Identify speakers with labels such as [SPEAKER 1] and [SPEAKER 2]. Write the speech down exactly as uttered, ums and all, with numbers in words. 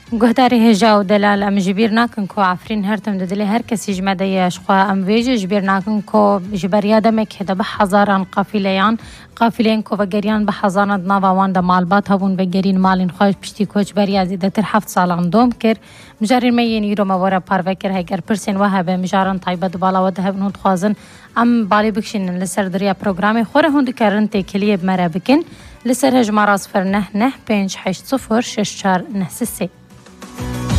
[SPEAKER 1] گهداری هجا و دلال ام جبیر نکن کو عفرین هرتم ددلی هر کسی جمعه اشقا ام ویج جبیر نکن کو جبریا دمک هدا به هزاران قافلیان قافلین کو بگریان به هزاران نووان د مالبات هبون بگرین مالین خوش پشتی کوچ بریا زیده تر هفت سالان دوم کر مجرد میین یرو مورا پارو کر هگر پرسین و هبه مجارن طیبه بالا و ده هبنود خوازن ام بالی بکشین لسر دریا پروگرامی خوره هند کرن تکلیه بمره بکن لسر هجماراز فر نه نه پنج هشت صفر شش چار نه سه